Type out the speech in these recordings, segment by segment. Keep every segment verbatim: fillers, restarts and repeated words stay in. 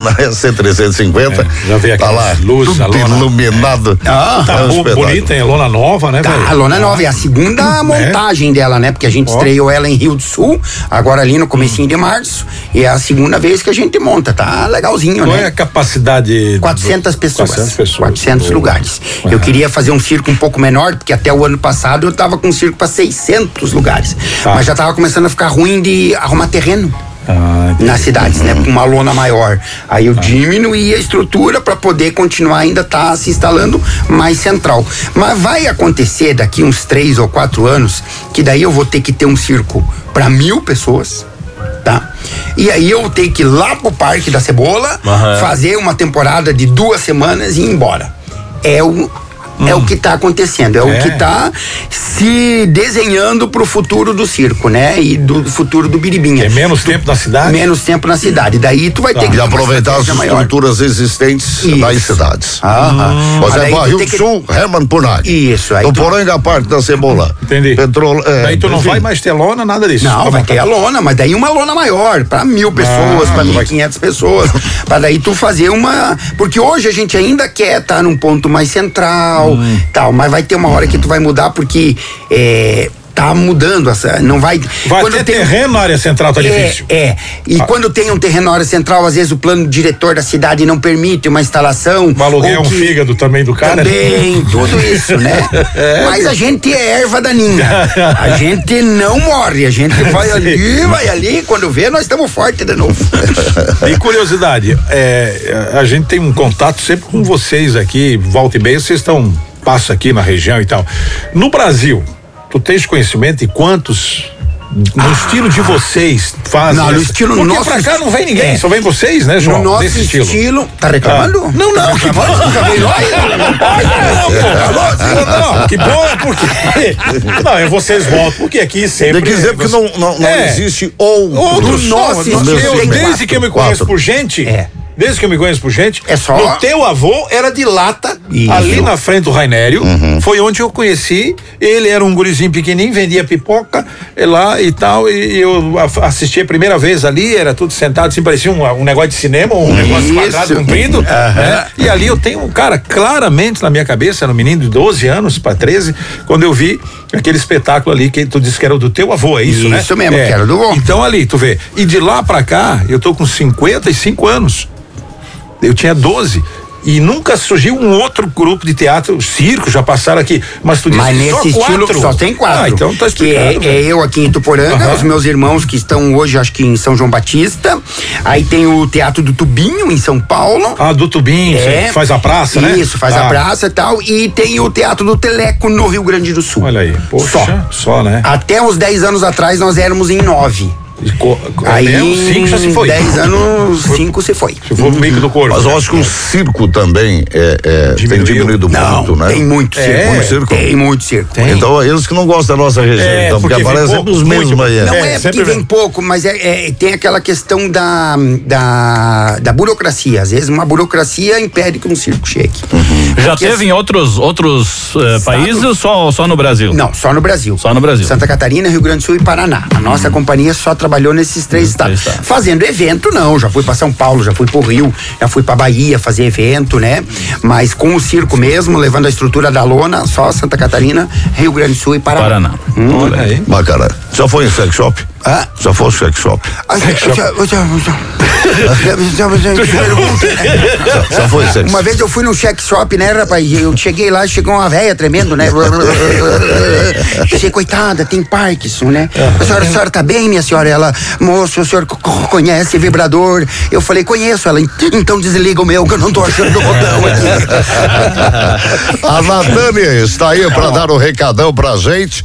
na C trezentos e cinquenta. É, já veio aqui tá lá, luz, tudo iluminado. Ah, tá é um bonita, hein? Lona nova, né, Tá, velho? a lona nova, é a segunda montagem dela, né? Porque a gente Ó. estreou ela em Rio do Sul, agora ali no comecinho de março, e é a segunda vez que a gente monta, tá legalzinho, Qual né? é a capacidade? quatrocentas pessoas. quatrocentas pessoas. quatrocentos Boa. lugares. Uhum. Eu queria fazer um circo um pouco menor, porque até o ano passado eu tava com um circo para seiscentos lugares. Tá. Mas já tava começando a ficar ruim de arrumar terreno. Ah, Nas cidades, né? Com uma lona maior. Aí eu Ah. diminuí a estrutura para poder continuar ainda tá se instalando mais central. Mas vai acontecer daqui uns três ou quatro anos que daí eu vou ter que ter um circo para mil pessoas, tá? E aí eu tenho que ir lá pro Parque da Cebola, Aham. fazer uma temporada de duas semanas e ir embora. É o É o que está acontecendo, é, É. o que está se desenhando pro futuro do circo, né? E do futuro do Biribinha. É menos tempo na cidade? Menos tempo na cidade. Daí tu vai Tá. ter que E ter uma aproveitar as estratégia maior. estruturas existentes Isso. das cidades. Aham. Por Mas daí exemplo, tu Rio tem do que- Sul, Herman Punag. Isso, aí Do tu- Poranga, Parque da Cebola. Entendi. Petrol, é, Daí tu não enfim. vai mais ter lona, nada disso. Não, Tá vai bom, ter tá. a lona, mas daí uma lona maior, pra mil pessoas, Ah, pra vai- mil e quinhentas pessoas, pra daí tu fazer uma, porque hoje a gente ainda quer estar num ponto mais central, Hum. tal, mas vai ter uma hora que tu vai mudar porque é, tá mudando essa, não vai. Vai quando ter tem- terreno na área central, tá é, difícil. É, e Ah. quando tem um terreno na área central, às vezes o plano diretor da cidade não permite uma instalação. O aluguel é ou um que- fígado também do cara. Também, tudo isso, né? Mas a gente é erva daninha. A gente não morre, a gente vai ali, vai ali, quando vê, nós estamos fortes de novo. E curiosidade, é, a gente tem um contato sempre com vocês aqui, volta e meia, vocês estão, passa aqui na região e tal. No Brasil, tu tens conhecimento de quantos no estilo de vocês fazem? Não, no essa- estilo Porque nosso pra cá não vem ninguém, é. só vem vocês, né, João? No nosso Desse estilo. estilo. Tá reclamando? Ah. Não, não, que bom. Não, não, que bom, porque. Não, é vocês voltam, porque aqui sempre. Tem que dizer porque não, não, não É. existe ou Outro No nosso nosso, estilo eu, tem desde quatro. que eu me conheço Quatro. por gente, É. desde que eu me conheço por gente, É só- o teu avô era de lata, Isso. ali na frente do Rainério, foi onde eu conheci, ele era um gurizinho pequenininho, vendia pipoca eh, lá e tal, e eu a- assisti a primeira vez ali, era tudo sentado, assim, parecia um, um negócio de cinema, um negócio Isso. quadrado comprido, né? E ali eu tenho um cara claramente na minha cabeça, era um menino de doze anos para treze, quando eu vi aquele espetáculo ali que tu disse que era do teu avô, é isso, né? Isso mesmo, É. que era do avô. Então ali, tu vê, e de lá pra cá, eu tô com cinquenta e cinco anos. Eu tinha doze. E nunca surgiu um outro grupo de teatro, circo, já passaram aqui. Mas tu disse Mas que nesse só estilo quatro. só tem quatro. Ah, então tá que é, explicado. é eu aqui em Tuporanga, Aham. os meus irmãos que estão hoje, acho que em São João Batista. Aí tem o Teatro do Tubinho, em São Paulo. Ah, do Tubinho, É. faz a praça, né? Isso, faz Ah, a praça e tal. E tem o Teatro do Teleco no Rio Grande do Sul. Olha aí, poxa, Só. só, né? Até uns dez anos atrás nós éramos em nove. E co- Aí é mesmo? Cinco já se foi. dez anos, cinco se foi. Se for o bico do corpo. Mas eu acho que o circo também é, é, tem Diminuiu? diminuído Não, muito, né? tem muito É, circo. muito circo? Tem muito circo. Tem. Então, eles que não gostam da nossa região, É, então, porque, porque vem aparecem pouco, os mesmos muito. aí. Não É, é, sempre porque vem vem. pouco, mas é, é- tem aquela questão da, da, da burocracia. Às vezes uma burocracia impede que um circo chegue. Já Porque teve em outros, outros eh, países ou só, só no Brasil? Não, só no Brasil. Só no Brasil. Santa Catarina, Rio Grande do Sul e Paraná. A nossa companhia só trabalhou nesses três estados. estados. Fazendo evento, não. Já fui para São Paulo, já fui pro Rio, já fui para Bahia fazer evento, né? Mas com o circo mesmo, levando a estrutura da lona, só Santa Catarina, Rio Grande do Sul e Paraná. Paraná. Olha aí. Bacana. Já foi em sex shop? Ah? Já foi em sex shop? Ah, já- já- já- já- já- já- Já foi em sex Uma vez eu fui num check shop, né, rapaz? e Eu cheguei lá, chegou uma velha tremendo, né? Achei, coitada, tem Parkinson, né? A senhora, a senhora tá bem, minha senhora? Ela, moço, o senhor co- co- conhece vibrador? Eu falei, conheço. Ela, então desliga o meu, que eu não tô achando o botão aqui. A Natânia está aí para dar o recadão pra gente.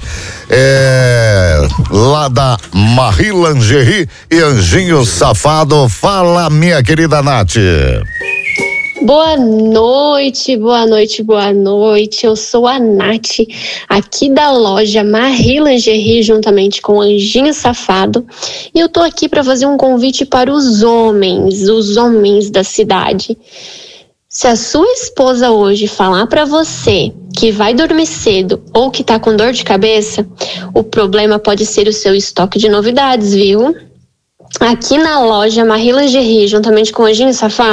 É, lá da Marie Lingerie e Anjinho Safado. Fala, minha querida Nath. Boa noite, boa noite, boa noite. Eu sou a Nath, aqui da loja Marie Lingerie, juntamente com o Anjinho Safado. E eu tô aqui para fazer um convite para os homens, os homens da cidade. Se a sua esposa hoje falar para você que vai dormir cedo ou que tá com dor de cabeça, o problema pode ser o seu estoque de novidades, viu? Aqui na loja Marie Lingerie, juntamente com o Anjinho Safado,